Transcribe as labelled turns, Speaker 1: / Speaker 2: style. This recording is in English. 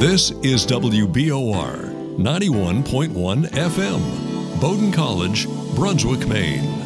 Speaker 1: This is WBOR 91.1 FM, Bowdoin College, Brunswick, Maine.